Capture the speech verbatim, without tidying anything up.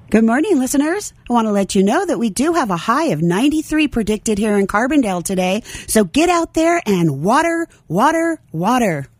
Good morning, listeners. I want to let you know that we do have a high of ninety-three predicted here in Carbondale today. So get out there and water, water, water.